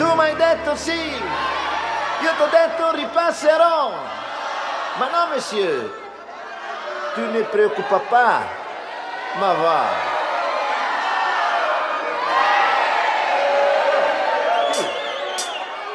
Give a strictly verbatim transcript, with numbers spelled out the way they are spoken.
Tu mi hai detto sì, io ti ho detto ripasserò. Ma no, monsieur, tu ne preoccupa pas, ma va.